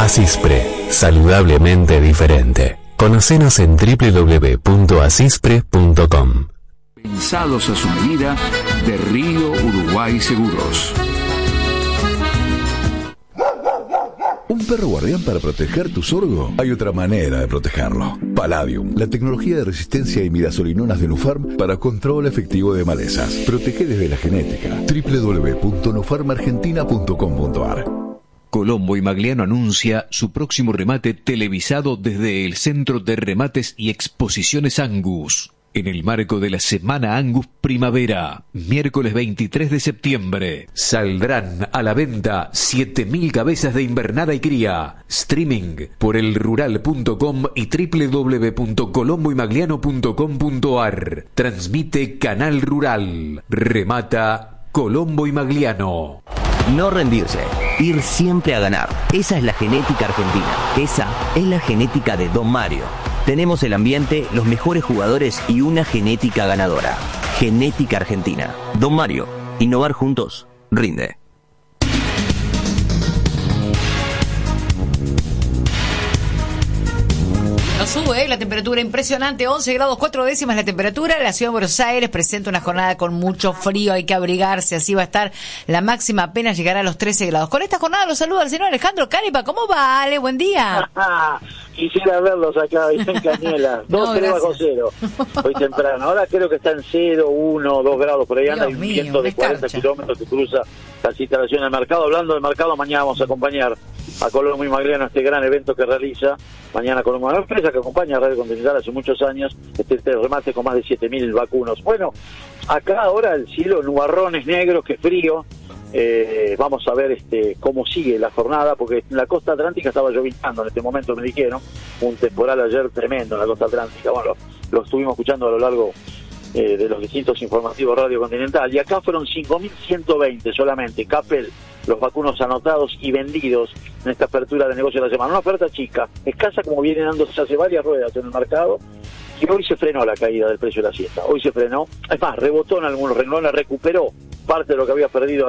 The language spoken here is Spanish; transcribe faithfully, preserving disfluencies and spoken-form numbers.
Asispre, saludablemente diferente. Conocenos en doble u doble u doble u punto asispre punto com. Pensados a su medida, de Río Uruguay Seguros. ¿Un perro guardián para proteger tu sorgo? Hay otra manera de protegerlo. Palladium, la tecnología de resistencia a imidazolinonas de Nufarm para control efectivo de malezas. Protege desde la genética. doble u doble u doble u punto nufarm argentina punto com punto ar. Colombo y Magliano anuncia su próximo remate televisado desde el Centro de Remates y Exposiciones Angus, en el marco de la Semana Angus Primavera, miércoles veintitrés de septiembre. Saldrán a la venta siete mil cabezas de invernada y cría. Streaming por el rural punto com y doble u doble u doble u punto colombo y magliano punto com punto ar. Transmite Canal Rural. Remata Colombo y Magliano. No rendirse, ir siempre a ganar. Esa es la genética argentina. Esa es la genética de Don Mario. Tenemos el ambiente, los mejores jugadores y una genética ganadora. Genética argentina. Don Mario, innovar juntos, rinde. No sube ¿eh? la temperatura impresionante, once grados cuatro décimas la temperatura. La ciudad de Buenos Aires presenta una jornada con mucho frío, hay que abrigarse, así va a estar la máxima, apenas llegará a los trece grados. Con esta jornada los saluda el señor Alejandro Canepa. ¿Cómo va, Ale? Buen día. Quisiera verlos acá, en Cañuelas. Dos, tres bajo cero. Hoy temprano. Ahora creo que está en cero, uno, dos grados. Por ahí anda. Hay un viento de cuarenta kilómetros que cruza las instalaciones del mercado. Hablando del mercado, mañana vamos a acompañar a Colombo y Magliano a este gran evento que realiza. Mañana Colombo, una empresa que acompaña a Radio Continental hace muchos años. Este, este remate con más de siete mil vacunos. Bueno, acá ahora el cielo, nubarrones negros, que frío. Eh, vamos a ver este cómo sigue la jornada, porque en la costa atlántica estaba lloviznando en este momento, me dijeron, un temporal ayer tremendo en la costa atlántica. Bueno, lo, lo estuvimos escuchando a lo largo eh, de los distintos informativos Radio Continental, y acá fueron cinco mil ciento veinte solamente, Capel, los vacunos anotados y vendidos en esta apertura de negocio de la semana. Una oferta chica, escasa, como viene dándose hace varias ruedas en el mercado, y hoy se frenó la caída del precio de la siesta. Hoy se frenó, es más, rebotó en algunos renglones, recuperó parte de lo que había perdido